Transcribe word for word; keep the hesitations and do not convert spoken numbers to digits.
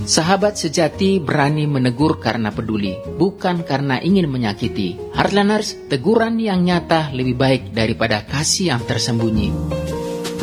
Sahabat sejati berani menegur karena peduli, bukan karena ingin menyakiti. Heartlanders, teguran yang nyata lebih baik daripada kasih yang tersembunyi.